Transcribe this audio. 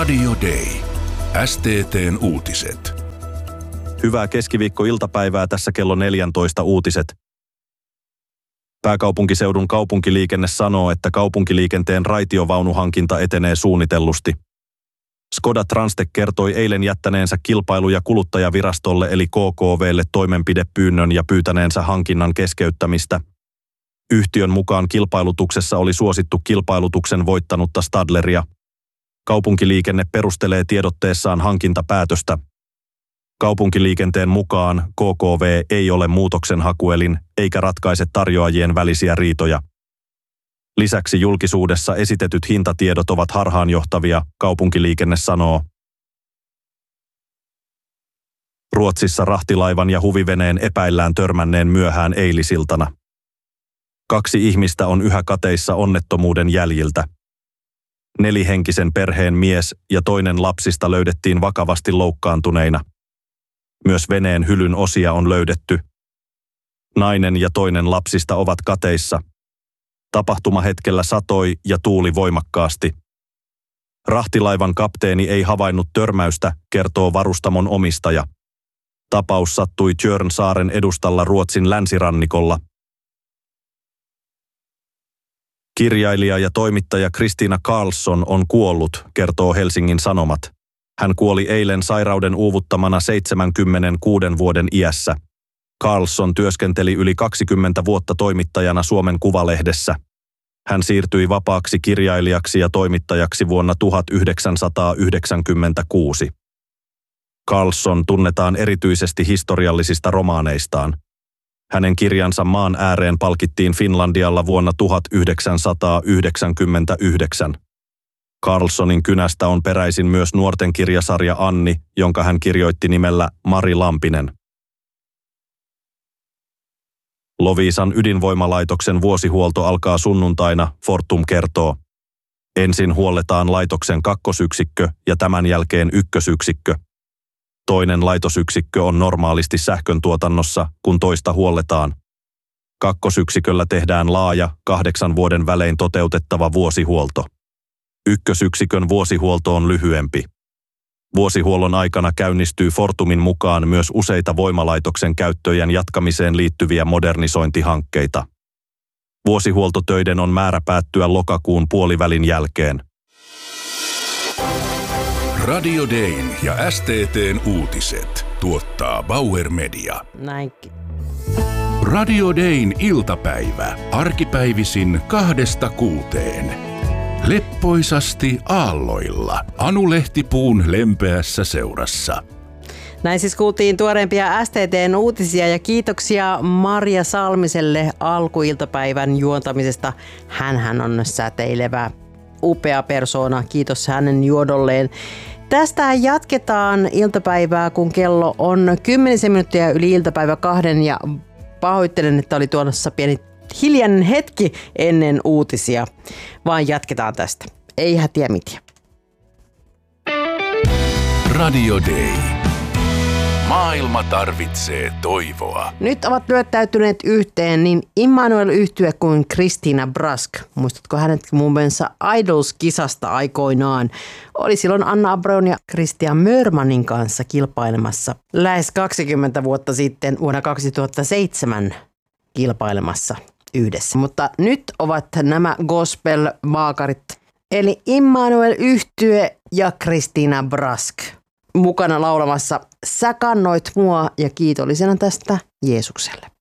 Radio Day. STT:n uutiset. Hyvää keskiviikkoiltapäivää, tässä kello 14 uutiset. Pääkaupunkiseudun kaupunkiliikenne sanoo, että kaupunkiliikenteen raitiovaunuhankinta etenee suunnitellusti. Skoda Transtech kertoi eilen jättäneensä kilpailu- ja kuluttajavirastolle eli KKV:lle toimenpidepyynnön ja pyytäneensä hankinnan keskeyttämistä. Yhtiön mukaan kilpailutuksessa oli suosittu kilpailutuksen voittanutta Stadleria. Kaupunkiliikenne perustelee tiedotteessaan hankintapäätöstä. Kaupunkiliikenteen mukaan KKV ei ole muutoksenhakuelin eikä ratkaise tarjoajien välisiä riitoja. Lisäksi julkisuudessa esitetyt hintatiedot ovat harhaanjohtavia, kaupunkiliikenne sanoo. Ruotsissa rahtilaivan ja huviveneen epäillään törmänneen myöhään eilisiltana. 2 ihmistä on yhä kateissa onnettomuuden jäljiltä. 4-henkisen perheen mies ja toinen lapsista löydettiin vakavasti loukkaantuneina. Myös veneen hylyn osia on löydetty. Nainen ja toinen lapsista ovat kateissa. Tapahtumahetkellä satoi ja tuuli voimakkaasti. Rahtilaivan kapteeni ei havainnut törmäystä, kertoo varustamon omistaja. Tapaus sattui Tjörnsaaren edustalla Ruotsin länsirannikolla. Kirjailija ja toimittaja Christina Karlsson on kuollut, kertoo Helsingin Sanomat. Hän kuoli eilen sairauden uuvuttamana 76 vuoden iässä. Karlsson työskenteli yli 20 vuotta toimittajana Suomen Kuvalehdessä. Hän siirtyi vapaaksi kirjailijaksi ja toimittajaksi vuonna 1996. Karlsson tunnetaan erityisesti historiallisista romaaneistaan. Hänen kirjansa Maan ääreen palkittiin Finlandialla vuonna 1999. Karlssonin kynästä on peräisin myös nuorten kirjasarja Anni, jonka hän kirjoitti nimellä Mari Lampinen. Loviisan ydinvoimalaitoksen vuosihuolto alkaa sunnuntaina, Fortum kertoo. Ensin huolletaan laitoksen 2. yksikkö ja tämän jälkeen 1. yksikkö. Toinen laitosyksikkö on normaalisti sähköntuotannossa, kun toista huolletaan. 2. yksiköllä tehdään laaja, 8 vuoden välein toteutettava vuosihuolto. 1. yksikön vuosihuolto on lyhyempi. Vuosihuollon aikana käynnistyy Fortumin mukaan myös useita voimalaitoksen käyttöjen jatkamiseen liittyviä modernisointihankkeita. Vuosihuoltotöiden on määrä päättyä lokakuun puolivälin jälkeen. Radio Dayn ja STT:n uutiset tuottaa Bauer Media. Näinkin. Radio Dayn iltapäivä. Arkipäivisin 2–6. Leppoisasti aalloilla. Anu Lehtipuun lempeässä seurassa. Näin siis kuultiin tuoreempia STT:n uutisia ja kiitoksia Marja Salmiselle alkuiltapäivän juontamisesta. Hänhän on säteilevä, upea persoona. Kiitos hänen juodolleen. Tästä jatketaan iltapäivää, kun kello on 10 minuuttia yli iltapäivä 2 ja pahoittelen, että oli tuossa pieni hiljainen hetki ennen uutisia, vaan jatketaan tästä. Ei hätiä mitään. Radio Day. Maailma tarvitsee toivoa. Nyt ovat lyöttäytyneet yhteen niin Immanuel-yhtye kuin Christina Brask. Muistatko hänet muun muassa Idols-kisasta aikoinaan? Oli silloin Anna Abraun ja Christian Mörmanin kanssa kilpailemassa lähes 20 vuotta sitten vuonna 2007 kilpailemassa yhdessä. Mutta nyt ovat nämä gospel-maakarit, eli Immanuel-yhtye ja Christina Brask mukana laulamassa Sä kannoit mua ja kiitollisena tästä Jeesukselle.